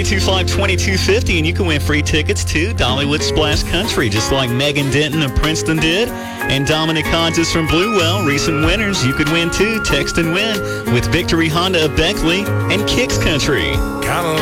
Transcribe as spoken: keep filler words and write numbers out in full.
two five, two two five zero, and you can win free tickets to Dollywood Splash Country, just like Megan Denton of Princeton did, and Dominic Hodges from Bluewell, recent winners. You could win too. Text and win with Victory Honda of Beckley and Kicks Country.